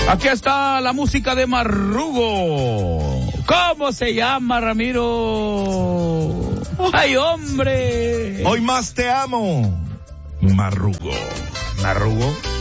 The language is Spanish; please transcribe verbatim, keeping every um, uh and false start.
Aquí está la música de Marrugo. ¿Cómo se llama, Ramiro? ¡Ay, hombre! Hoy más te amo, Marrugo. Marrugo.